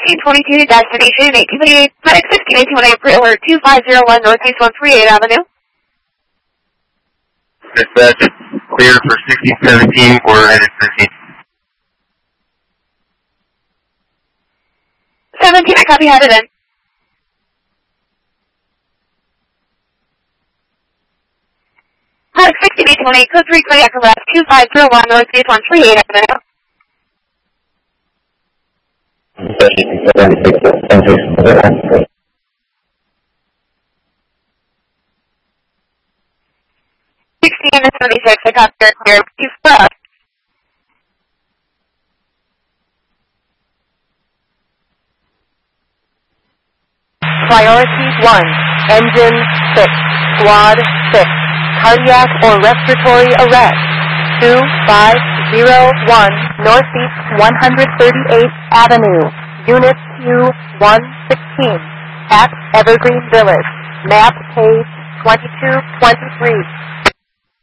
1622, destination 1888, medic 161818, pre-alert 2501, Northeast 138 Avenue. Dispatch, clear for 1617 for headed 15. 17, I copy, headed in. Medic 161818, code 3, cardiac arrest 2501, Northeast 138 Avenue. Dispatch, 16 to 76, I copy, clear. You stuck. Priority 1, engine 6, squad 6, cardiac or respiratory arrest, 2501 Northeast 138th Avenue, Unit Q116, at Evergreen Village, map page 2223.